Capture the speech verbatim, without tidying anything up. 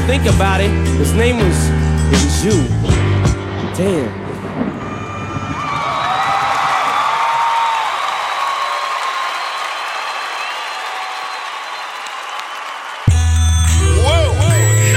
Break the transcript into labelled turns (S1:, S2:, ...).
S1: think about it, his name was, it was you. Damn.